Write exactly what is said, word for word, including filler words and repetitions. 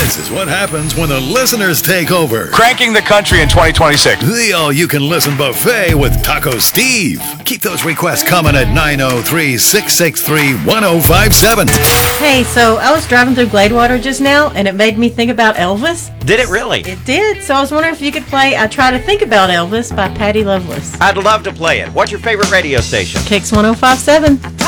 This is what happens when the listeners take over. Cranking the country in twenty twenty-six. The all-you-can-listen buffet with Taco Steve. Keep those requests coming at nine oh three, six six three, one oh five seven. Hey, so I was driving through Gladewater just now, and it made me think about Elvis. Did it really? It did. So I was wondering if you could play I Try to Think About Elvis by Patty Loveless. I'd love to play it. What's your favorite radio station? Kicks one oh five seven.